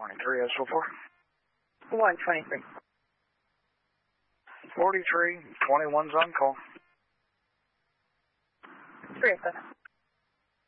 23 S04. 123. 43, 21's on call. 307.